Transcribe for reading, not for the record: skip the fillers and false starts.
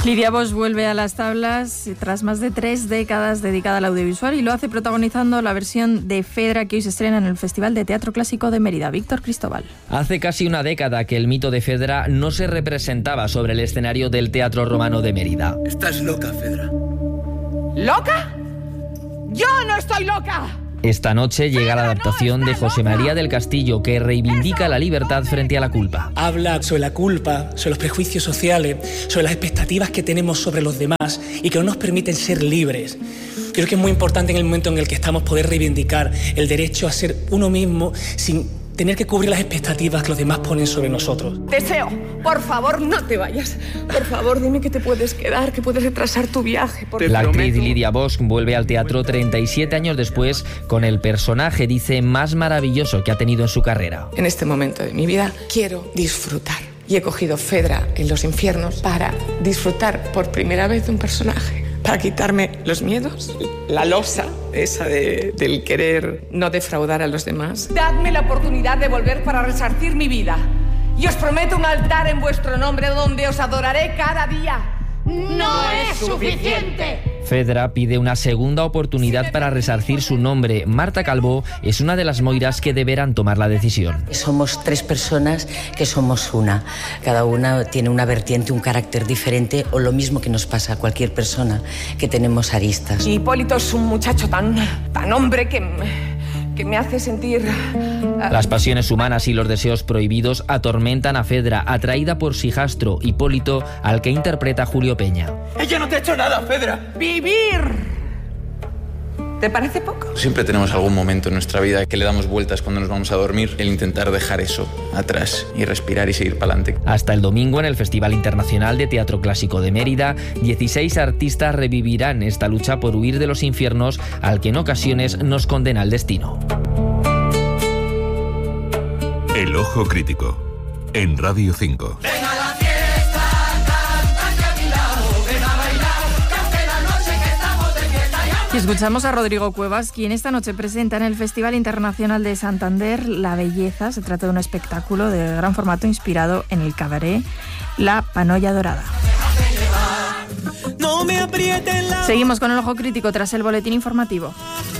Lidia Bosch vuelve a las tablas tras más de 3 décadas dedicada al audiovisual y lo hace protagonizando la versión de Fedra que hoy se estrena en el Festival de Teatro Clásico de Mérida. Víctor Cristóbal. Hace casi una década que el mito de Fedra no se representaba sobre el escenario del Teatro Romano de Mérida. Estás loca, Fedra. ¿Loca? ¡Yo no estoy loca! Esta noche llega la adaptación de José María del Castillo, que reivindica la libertad frente a la culpa. Habla sobre la culpa, sobre los prejuicios sociales, sobre las expectativas que tenemos sobre los demás y que no nos permiten ser libres. Creo que es muy importante en el momento en el que estamos poder reivindicar el derecho a ser uno mismo sin tener que cubrir las expectativas que los demás ponen sobre nosotros. Deseo, por favor, no te vayas. Por favor, dime que te puedes quedar, que puedes retrasar tu viaje. La actriz Lidia Bosch vuelve al teatro 37 años después con el personaje, dice, más maravilloso que ha tenido en su carrera. En este momento de mi vida quiero disfrutar. Y he cogido Fedra en Los Infiernos para disfrutar por primera vez de un personaje. Para quitarme los miedos, la losa esa del querer no defraudar a los demás. Dadme la oportunidad de volver para resarcir mi vida. Y os prometo un altar en vuestro nombre donde os adoraré cada día. ¡No es suficiente! Fedra pide una segunda oportunidad para resarcir su nombre. Marta Calvo es una de las moiras que deberán tomar la decisión. Somos 3 personas que somos una. Cada una tiene una vertiente, un carácter diferente, o lo mismo que nos pasa a cualquier persona, que tenemos aristas. Y Hipólito es un muchacho tan hombre que me hace sentir... Las pasiones humanas y los deseos prohibidos atormentan a Fedra, atraída por su hijastro, Hipólito, al que interpreta Julio Peña. ¡Ella no te ha hecho nada, Fedra! ¡Vivir! ¿Te parece poco? Siempre tenemos algún momento en nuestra vida que le damos vueltas cuando nos vamos a dormir, el intentar dejar eso atrás y respirar y seguir para adelante. Hasta el domingo, en el Festival Internacional de Teatro Clásico de Mérida, 16 artistas revivirán esta lucha por huir de los infiernos al que en ocasiones nos condena el destino. El Ojo Crítico, en Radio 5. Y escuchamos a Rodrigo Cuevas, quien esta noche presenta en el Festival Internacional de Santander La Belleza. Se trata de un espectáculo de gran formato inspirado en el cabaret La Panolla Dorada. Seguimos con el Ojo Crítico tras el boletín informativo.